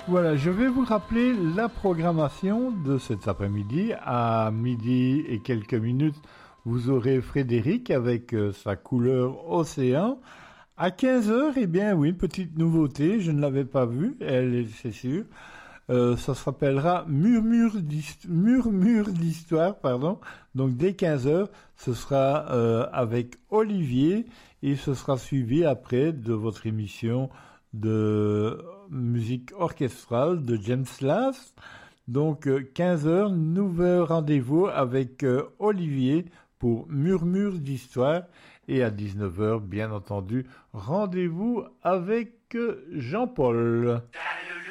Voilà, je vais vous rappeler la programmation de cet après-midi. À midi et quelques minutes, vous aurez Frédéric avec sa couleur océan. À 15 heures, eh bien oui, petite nouveauté, je ne l'avais pas vue, c'est sûr. Ça s'appellera Murmure d'histoire, pardon. Donc dès 15 heures, ce sera avec Olivier et ce sera suivi après de votre émission de musique orchestrale de James Last. Donc 15 heures, nouveau rendez-vous avec Olivier pour Murmure d'histoire. Et à 19 heures, bien entendu, rendez-vous avec Jean-Paul.